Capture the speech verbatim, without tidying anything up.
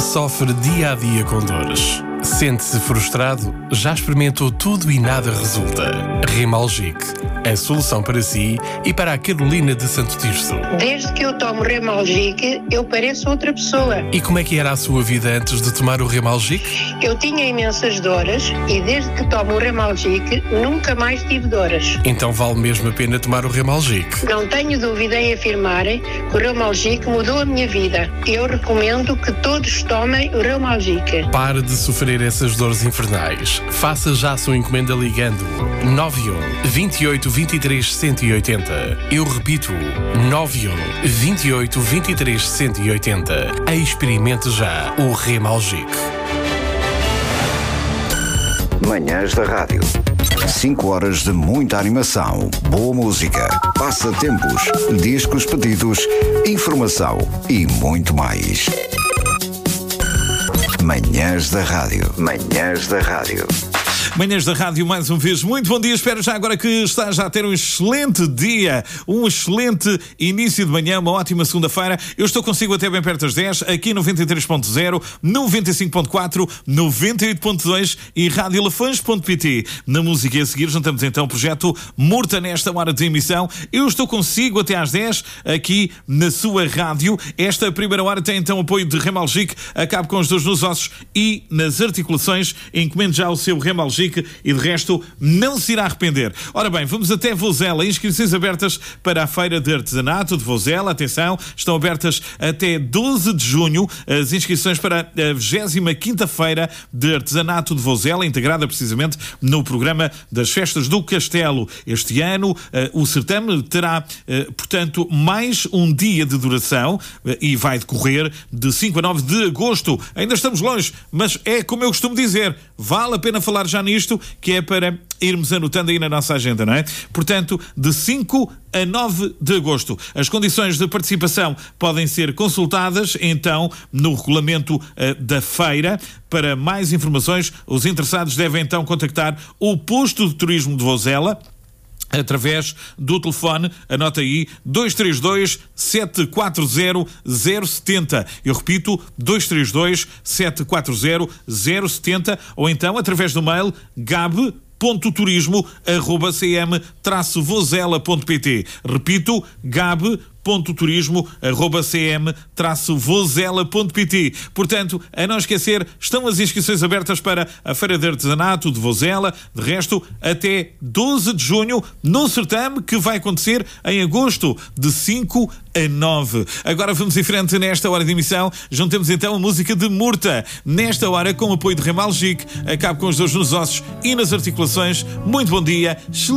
sofre dia a dia com dores? Sente-se frustrado? Já experimentou tudo e nada resulta? Remalgic, a solução para si e para a Carolina de Santo Tirso. Desde que eu tomo Remalgic, eu pareço outra pessoa. E como é que era a sua vida antes de tomar o Remalgic? Eu tinha imensas dores e desde que tomo o Remalgic, nunca mais tive dores. Então vale mesmo a pena tomar o Remalgic? Não tenho dúvida em afirmar que o Remalgic mudou a minha vida. Eu recomendo que todos tomem o Remalgic. Pare de sofrer essas dores infernais. Faça já a sua encomenda ligando nove um, vinte e oito, vinte e três, cento e oitenta. Eu repito, nove um, vinte e oito, vinte e três, cento e oitenta. Experimente já o Remalgic. Manhãs da Rádio. cinco horas de muita animação, boa música, passatempos, discos pedidos, informação e muito mais. Manhãs da Rádio. Manhãs da Rádio. Manhãs da Rádio, mais uma vez, muito bom dia. Espero já agora que está já a ter um excelente dia, um excelente início de manhã, uma ótima segunda-feira. Eu estou consigo até bem perto das dez, aqui no noventa e três ponto zero, noventa e cinco ponto quatro, noventa e oito ponto dois e rádio lafães ponto pt. Na música e a seguir juntamos então o projeto Murta nesta hora de emissão. Eu estou consigo até às dez, aqui na sua rádio. Esta primeira hora tem então apoio de Remalgic, acabe com os dores nos ossos e nas articulações. Encomende já o seu Remalgic e de resto não se irá arrepender. Ora bem, vamos até Vozela. Inscrições abertas para a Feira de Artesanato de Vozela. Atenção, estão abertas até doze de junho as inscrições para a vigésima quinta Feira de Artesanato de Vozela, integrada precisamente no programa das Festas do Castelo. Este ano o certame terá, portanto, mais um dia de duração e vai decorrer de cinco a nove de agosto. Ainda estamos longe, mas é como eu costumo dizer, vale a pena falar já nisto, que é para irmos anotando aí na nossa agenda, não é? Portanto, de cinco a nove de agosto. As condições de participação podem ser consultadas, então, no regulamento uh, da feira. Para mais informações, os interessados devem, então, contactar o posto de turismo de Vozela, através do telefone, anota aí, dois três dois, sete quatro zero, zero sete zero. Eu repito, dois três dois, sete quatro zero, zero sete zero, ou então através do mail gab ponto turismo arroba c m traço vozela ponto p t. Repito, gab ponto turismo arroba c m traço vozela ponto p t. Portanto, a não esquecer, estão as inscrições abertas para a Feira de Artesanato de Vozela, de resto, até doze de junho, no certame que vai acontecer em agosto, de cinco a nove. Agora vamos em frente nesta hora de emissão, juntemos então a música de Murta, nesta hora com o apoio de Remalgic, acabe com os dores nos ossos e nas articulações. Muito bom dia,